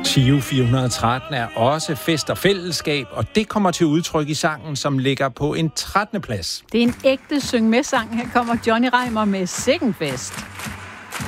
Giro 413 er også fest og fællesskab, og det kommer til udtryk i sangen, som ligger på en 13. plads. Det er en ægte syng med sang. Her kommer Johnny Reimer med Sikkenfest.